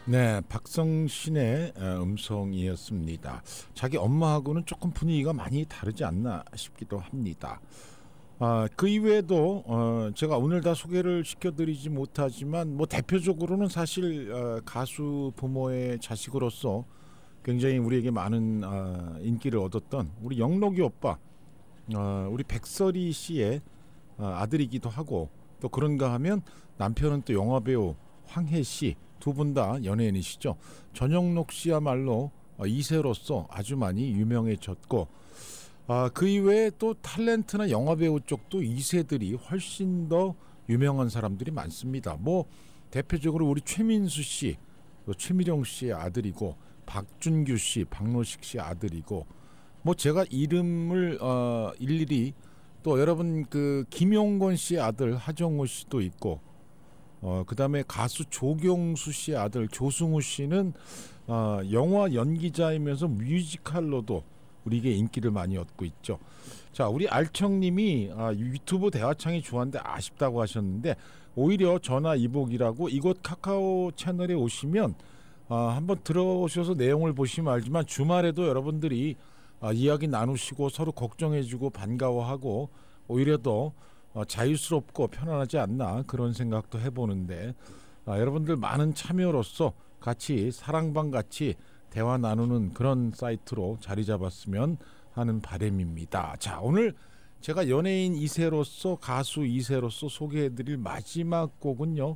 네, 박성신의 음성이었습니다. 자기 엄마하고는 조금 분위기가 많이 다르지 않나 싶기도 합니다. 그 이외에도 제가 오늘 다 소개를 시켜드리지 못하지만 대표적으로는 사실 가수 부모의 자식으로서 굉장히 우리에게 많은 인기를 얻었던 우리 영록이 오빠, 우리 백설이 씨의 아들이기도 하고, 또 그런가 하면 남편은 또 영화배우 황혜 씨, 두 분 다 연예인이시죠. 전영록 씨야말로 2세로서 아주 많이 유명해졌고, 그 이외에 또 탤런트나 영화배우 쪽도 2세들이 훨씬 더 유명한 사람들이 많습니다. 대표적으로 우리 최민수 씨, 또 최미령 씨의 아들이고, 박준규 씨, 박노식 씨 아들이고, 제가 이름을 일일이, 또 여러분 김용건 씨의 아들 하정우 씨도 있고, 그다음에 가수 조경수 씨의 아들 조승우 씨는 영화 연기자이면서 뮤지컬로도 우리에게 인기를 많이 얻고 있죠. 자, 우리 알청님이 유튜브 대화창이 좋았는데 아쉽다고 하셨는데, 오히려 전화 이복이라고 이곳 카카오 채널에 오시면 한번 들어오셔서 내용을 보시면 알지만, 주말에도 여러분들이 이야기 나누시고 서로 걱정해주고 반가워하고 오히려 더 자유스럽고 편안하지 않나, 그런 생각도 해보는데, 여러분들 많은 참여로서 같이 사랑방 같이 대화 나누는 그런 사이트로 자리 잡았으면 하는 바람입니다. 자, 오늘 제가 연예인 2세로서, 가수 2세로서 소개해드릴 마지막 곡은요,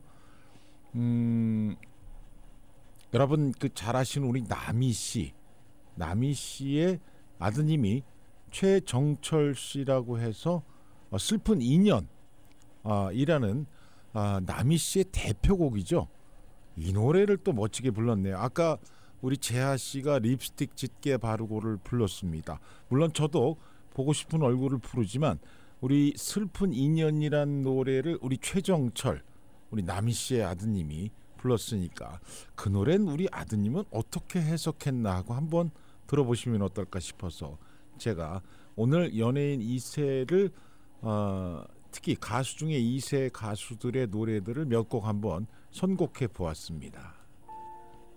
여러분 잘 아시는 우리 남희 씨의 아드님이 최정철 씨라고 해서 슬픈 인연 이라는 남희 씨의 대표곡이죠. 이 노래를 또 멋지게 불렀네요. 아까 우리 재하 씨가 립스틱 짙게 바르고를 불렀습니다. 물론 저도 보고 싶은 얼굴을 부르지만, 우리 슬픈 인연이란 노래를 우리 최정철, 우리 남희 씨의 아드님이 불렀으니까 그 노래는 우리 아드님은 어떻게 해석했나 하고 한번 들어보시면 어떨까 싶어서 제가 오늘 연예인 2세를 특히 가수 중에 2세 가수들의 노래들을 몇 곡 한번 선곡해 보았습니다.